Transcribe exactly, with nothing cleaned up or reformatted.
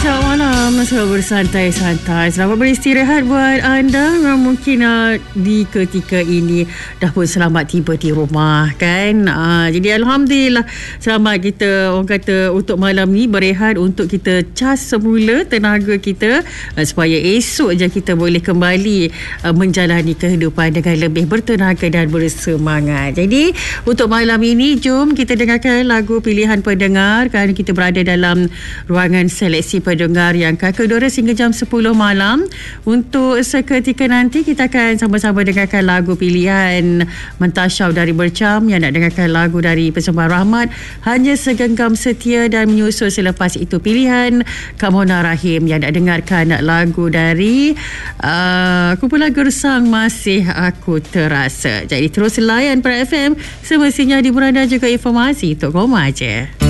selamat malam. Selamat bersantai-santai. Selamat beristirahat buat anda yang mungkin uh, di ketika ini dah pun selamat tiba di rumah kan. Uh, jadi Alhamdulillah selamat kita orang kata untuk malam ni berehat untuk kita cas semula tenaga kita uh, supaya esok je kita boleh kembali uh, menjalani kehidupan dengan lebih bertenaga dan bersemangat. Jadi untuk malam ini jom kita dengarkan lagu pilihan pendengar kerana kita berada dalam ruangan seleksi pendengar yang kedua hingga jam sepuluh malam. Untuk seketika nanti kita akan sama-sama dengarkan lagu pilihan Mentasyaw dari Bercam yang nak dengarkan lagu dari Persembahan Rahmat Hanya Segenggam Setia, dan menyusul selepas itu pilihan Kamona Rahim yang nak dengarkan lagu dari uh, kumpulan Gersang Masih Aku Terasa. Jadi terus layan Perak F M, semestinya hiburan dan juga informasi untuk koma je.